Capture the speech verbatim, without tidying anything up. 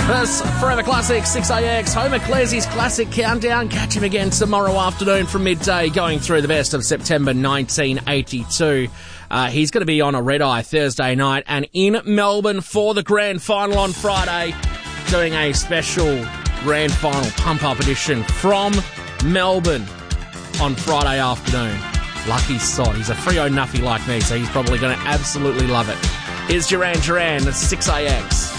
That's Forever Classic, six A X, Homer Clesi's Classic Countdown. Catch him again tomorrow afternoon from midday, going through the best of September nineteen eighty-two. Uh, he's going to be on a red-eye Thursday night and in Melbourne for the grand final on Friday, doing a special grand final pump-up edition from Melbourne on Friday afternoon. Lucky sod. He's a Freo nuffy like me, so he's probably going to absolutely love it. Here's Duran Duran at six A X.